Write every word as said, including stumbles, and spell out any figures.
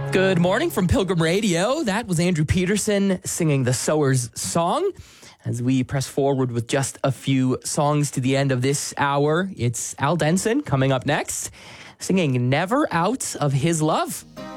Good morning from Pilgrim Radio. That was Andrew Peterson singing the Sower's Song. As we press forward with just a few songs to the end of this hour, it's Al Denson coming up next, singing Never Out of His Love.